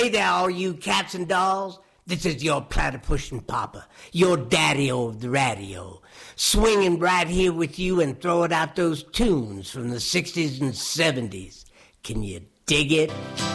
Hey there, all you cats and dolls. This is your platypus papa, your daddy-o of the radio, swinging right here with you and throwing out those tunes from the 60s and 70s. Can you dig it?